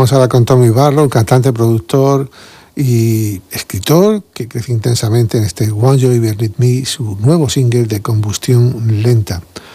Vamos a hablar con Tommy Barlow, cantante, productor y escritor que crece intensamente en este Won't You Ever Leave Me, su nuevo single de combustión lenta.